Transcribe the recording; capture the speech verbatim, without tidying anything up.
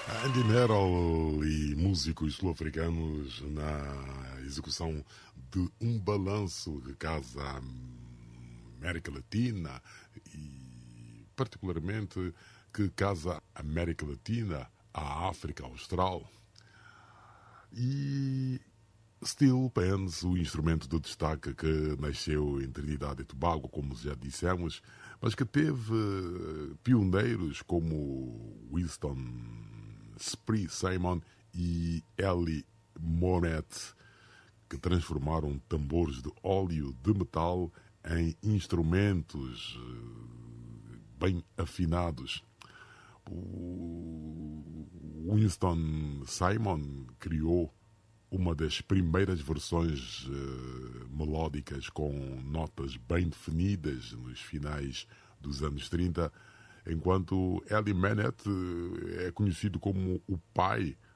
Andy Merrill e músicos sul-africanos na execução de um balanço que casa a América Latina e particularmente que casa a América Latina, a África Austral. E Steel Pans, o instrumento de destaque que nasceu em Trinidade e Tobago, como já dissemos, mas que teve pioneiros como Winston Spree Simon e Ellie Monet, que transformaram tambores de óleo de metal em instrumentos bem afinados. O Winston Simon criou uma das primeiras versões uh, melódicas com notas bem definidas nos finais dos anos trinta, enquanto Ellie Manet uh, é conhecido como o pai